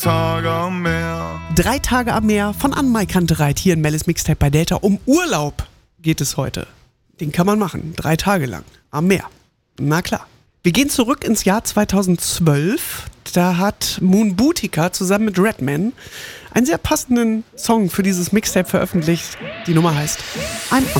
Tage am Meer. 3 Tage am Meer von Anne-Mai Kantereit hier in Mellis Mixtape bei Delta. Um Urlaub geht es heute. Den kann man machen, 3 Tage lang am Meer. Na klar. Wir gehen zurück ins Jahr 2012. Da hat Moon Boutica zusammen mit Redman einen sehr passenden Song für dieses Mixtape veröffentlicht. Die Nummer heißt I'm